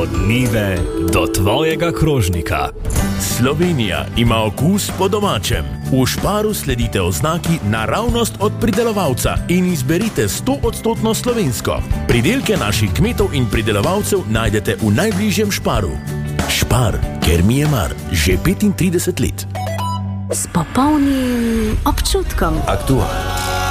Od njive do tvojega krožnika. Slovenija ima okus po domačem. V Šparu sledite oznaki naravnost od pridelovalca in izberite 100% slovensko. Pridelke naših kmetov in pridelovalcev najdete v najbližjem Šparu. Špar, ker mi je mar, že 35 let. S popolnim občutkom. Aktualno.